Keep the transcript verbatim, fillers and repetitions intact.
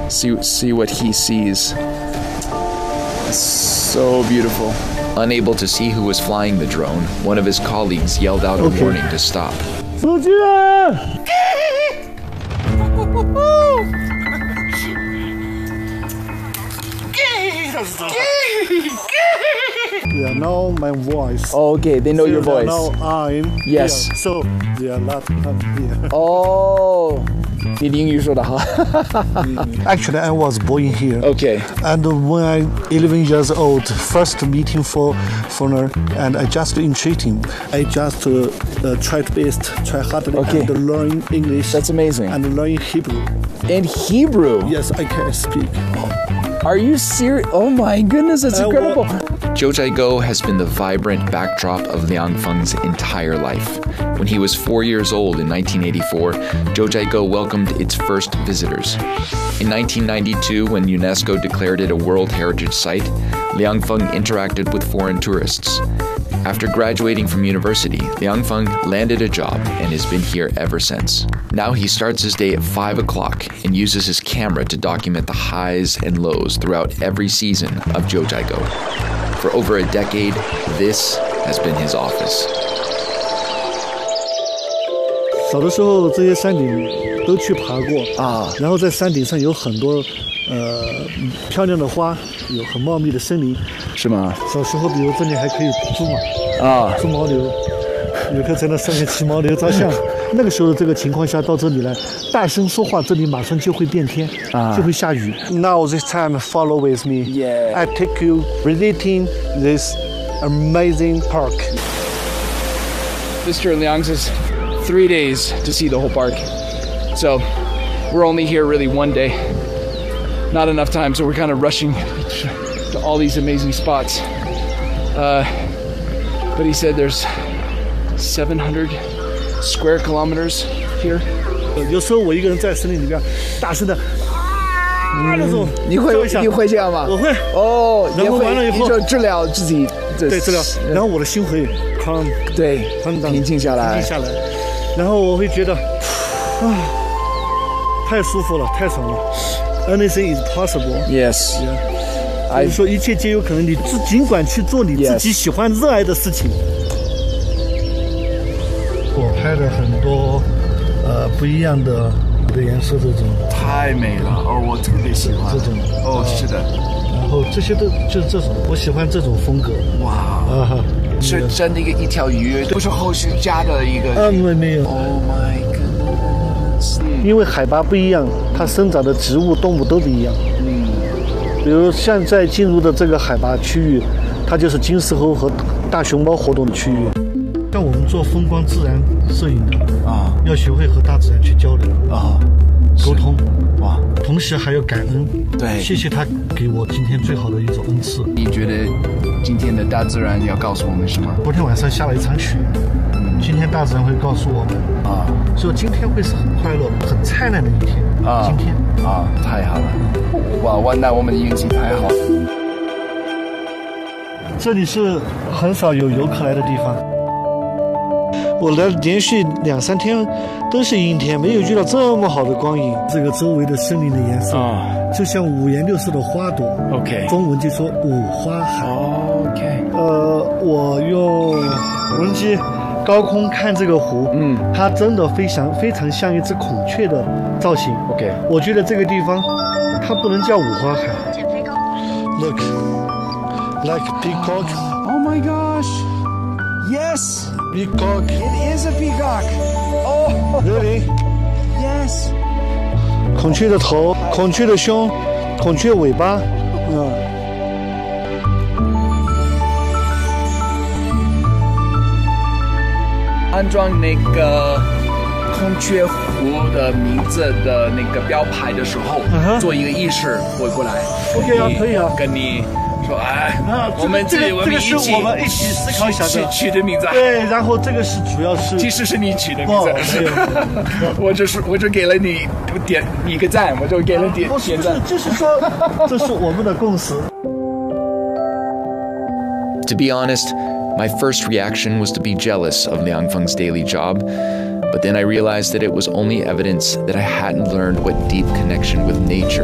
See, see what he sees. So beautiful. Unable to see who was flying the drone, one of his colleagues yelled out a Okay. warning to stop. They are know my voice. Oh, okay, they know So your they voice. know I'm Yes. here. So they are not come here. Oh, 你的英语说得好。 Actually, I was born here. Okay. And when I eleven years old, first meeting for foreigner, and I just entreat him. I just uh, uh, tried best, try hardly, Okay. and learn English. That's amazing. And learn Hebrew. In Hebrew? Yes, I can speak. Are you serious? Oh my goodness, that's Uh, incredible. Jiuzhaigou has been the vibrant backdrop of Liang Feng's entire life. When he was four years old in nineteen eighty-four, Jiuzhaigou welcomed its first visitors. In nineteen ninety-two, when UNESCO declared it a World Heritage Site, Liang Feng interacted with foreign tourists. After graduating from university, Liang Feng landed a job and has been here ever since. Now he starts his day at five o'clock and uses his camera to document the highs and lows throughout every season of Jiuzhaigou. For over a decade, this has been his office. 小的时候，这些山顶都去爬过啊然后在山顶上有很多呃漂亮的花，有很茂密的森林。 是吗？ 小时候，比如这里还可以租马、 啊租牦牛，游客在那上面骑牦牛照相。那个时候的这个情况下，到这里来大声说话，这里马上就会变天， 啊就会下雨。Now this time, follow with me. Yeah. I take you visiting this amazing park. Mister Liang says three days to see the whole park. So we're only here really one day. Not enough time, so we're kind of rushing to all these amazing spots. Uh, but he said there's seven hundred square kilometers here. 有时候我一个人在森林里面大声的啊那种， 你会叫一下你会这样吗？ 我会。 哦， 然后也会完了以后你就治疗自己的对，治疗，然后我的心会 calm 对 calm down 平静下来平静下来，然后我会觉得啊，太舒服了，太爽了。Anything is possible. Yes. 就是说一切皆有可能，你自尽管去做你自己喜欢、热爱的事情。我拍了很多呃不一样的的颜色，这种太美了，哦，我特别喜欢这种哦，是的， 然后这些都就是这种，我喜欢这种风格。 哇， 啊哈， 是真的一个一条鱼，不是后续加的一个。 啊，没没有。 Oh my goodness！ 因为海拔不一样，它生长的植物、动物都不一样。 嗯， 比如现在进入的这个海拔区域，它就是金丝猴和大熊猫活动的区域。像我们做风光自然摄影的啊， 要学会和大自然去交流啊， 沟通哇， 同时还要感恩。 对谢谢他给我今天最好的一种恩赐。 你觉得今天的大自然要告诉我们什么？ 昨天晚上下了一场雪，嗯，今天大自然会告诉我们啊， 说今天会是很快乐、很灿烂的一天啊， 今天啊，太好了，哇，哇，那我们的运气太好了。 这里是很少有游客来的地方。我来连续两三天都是阴天，没有遇到这么好的光影。这个周围的森林的颜色啊， 就像五颜六色的花朵。 OK， 中文就说五花海。 OK， 呃，我用无人机高空看这个湖， 嗯， 它真的非常非常像一只孔雀的造型。 OK， 我觉得这个地方它不能叫五花海。Look, like peacock. Oh my gosh! Yes, Peacock. it is a peacock. Oh, Really? yes. 孔雀的头，孔雀的胸，孔雀尾巴，嗯。 安装那个孔雀湖的名字的那个标牌的时候， 嗯哼做一个仪式，我过来。 OK 啊，可以啊。 跟你说，哎， 啊， 我们这己我们一个这个是起， 我们一起思考一下取的。 取的名字。 对，然后这个是主要是， 其实是你取的名不字， 没有我只是我只给了你点你一个赞，我就给了点不是点赞。 就是说，这是我们的共识。 To be honest, my first reaction was to be jealous of Liang Feng's daily job, but then I realized that it was only evidence that I hadn't learned what deep connection with nature